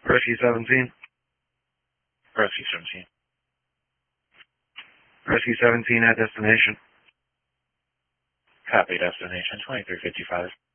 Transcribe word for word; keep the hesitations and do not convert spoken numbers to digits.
Rescue seventeen. Rescue seventeen. Rescue seventeen at destination. Copy destination twenty-three fifty-five.